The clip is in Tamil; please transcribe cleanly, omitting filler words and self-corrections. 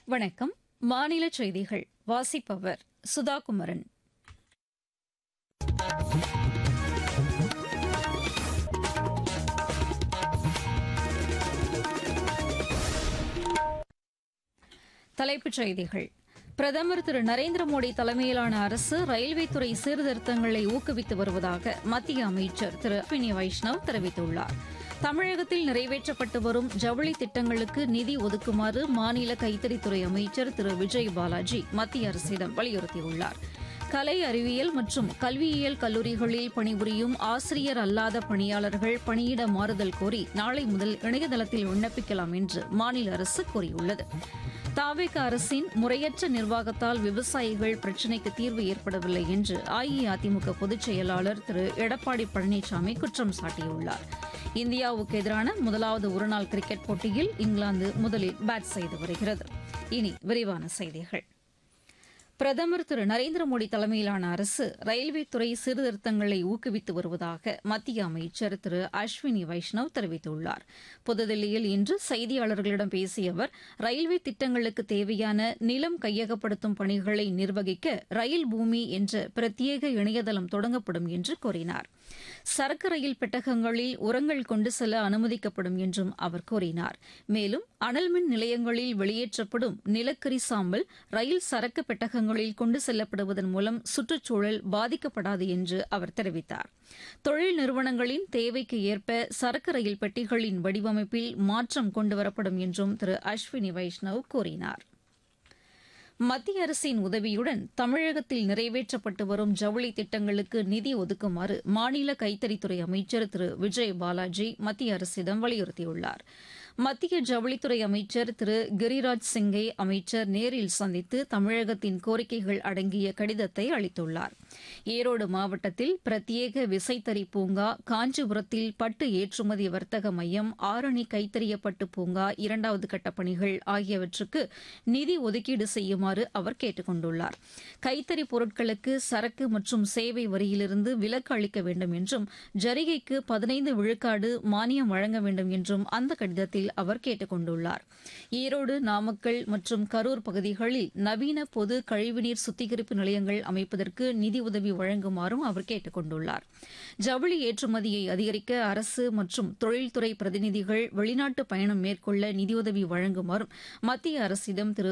வணக்கம். மாநில செய்திகள் வாசிப்பவர் சுதாகுமரன். தலைப்புச் செய்திகள். பிரதமர் திரு நரேந்திர மோடி தலைமையிலான அரசு ரயில்வே துறை சீர்திருத்தங்களை ஊக்குவித்து வருவதாக மத்திய அமைச்சர் திரு அஸ்வினி வைஷ்ணவ் தெரிவித்துள்ளார். தமிழகத்தில் நிறைவேற்றப்பட்டு வரும் ஜவுளி திட்டங்களுக்கு நிதி ஒதுக்குமாறு மாநில கைத்தறித்துறை அமைச்சர் திரு விஜய் பாலாஜி மத்திய அரசிடம் வலியுறுத்தியுள்ளார். கலை அறிவியல் மற்றும் கல்வியியல் கல்லூரிகளில் பணிபுரியும் ஆசிரியர் அல்லாத பணியாளர்கள் பணியிட மாறுதல் கோரி நாளை முதல் இணையதளத்தில் விண்ணப்பிக்கலாம் என்று மாநில அரசு கூறியுள்ளது. தாவேக அரசின் முறையற்ற நிர்வாகத்தால் விவசாயிகள் பிரச்சினைக்கு தீர்வு ஏற்படவில்லை என்று அஇஅதிமுக பொதுச் செயலாளர் திரு எடப்பாடி பழனிசாமி குற்றம் சாட்டியுள்ளார். இந்தியாவுக்கு எதிரான முதலாவது ஒருநாள் கிரிக்கெட் போட்டியில் இங்கிலாந்து முதலில் பேட் செய்து வருகிறது. இனி விரிவான செய்திகள். பிரதமர் திரு நரேந்திர மோடி தலைமையிலான அரசு ரயில்வே துறை சீர்திருத்தங்களை ஊக்குவித்து வருவதாக மத்திய அமைச்சர் திரு அஸ்வினி வைஷ்ணவ் தெரிவித்துள்ளார். புதுதில்லியில் இன்று செய்தியாளர்களிடம் பேசிய அவர், ரயில்வே திட்டங்களுக்கு தேவையான நிலம் கையகப்படுத்தும் பணிகளை நிர்வகிக்க ரயில் பூமி என்ற பிரத்யேக இணையதளம் தொடங்கப்படும் என்று கூறினார். சரக்கு ரயில் பெட்டகங்களில் உரங்கள் கொண்டு செல்ல அனுமதிக்கப்படும் என்றும் அவர் கூறினார். மேலும் அனல்மின் நிலையங்களில் வெளியேற்றப்படும் நிலக்கரி சாம்பல் ரயில் சரக்கு பெட்டகங்களில் கொண்டு செல்லப்படுவதன் மூலம் சுற்றுச்சூழல் பாதிக்கப்படாது என்று அவர் தெரிவித்தார். தொழில் நிறுவனங்களின் தேவைக்கு ஏற்ப சரக்கு ரயில் பெட்டிகளின் வடிவமைப்பில் மாற்றம் கொண்டுவரப்படும் என்றும் திரு அஸ்வினி வைஷ்ணவ் கூறினார். மத்திய அரசின் உதவியுடன் தமிழகத்தில் நிறைவேற்றப்பட்டு வரும் ஜவுளி திட்டங்களுக்கு நிதி ஒதுக்குமாறு மாநில கைத்தறித்துறை அமைச்சர் திரு விஜய் பாலாஜி மத்திய அரசிடம் வலியுறுத்தியுள்ளார். மத்திய ஜவுளித்துறை அமைச்சர் திரு கிரிராஜ் சிங்கை அமைச்சர் நேரில் சந்தித்து தமிழகத்தின் கோரிக்கைகள் அடங்கிய கடிதத்தை அளித்துள்ளார். ஈரோடு மாவட்டத்தில் பிரத்யேக விசைத்தறி பூங்கா, காஞ்சிபுரத்தில் பட்டு ஏற்றுமதி வர்த்தக மையம், ஆரணி கைத்தறிய பட்டு பூங்கா இரண்டாவது கட்ட பணிகள் ஆகியவற்றுக்கு நிதி ஒதுக்கீடு செய்யுமாறு அவர் கேட்டுக் கொண்டுள்ளார். கைத்தறி பொருட்களுக்கு சரக்கு மற்றும் சேவை வரியிலிருந்து விலக்கு அளிக்க வேண்டும் என்றும், ஜரிகைக்கு 15 விழுக்காடு மானியம் வழங்க வேண்டும் என்றும் அந்த கடிதத்தில் அவர் கேட்டுக் கொண்டுள்ளார். ஈரோடு, நாமக்கல் மற்றும் கரூர் பகுதிகளில் நவீன பொது கழிவுநீர் சுத்திகரிப்பு நிலையங்கள் அமைப்பதற்கு நிதி உதவி வழங்குமாறும் அவர் கேட்டுக் கொண்டுள்ளார். ஜவுளி ஏற்றுமதியை அதிகரிக்க அரசு மற்றும் தொழில்துறை பிரதிநிதிகள் வெளிநாட்டு பயணம் மேற்கொள்ள நிதியுதவி வழங்குமாறும் மத்திய அரசிடம் திரு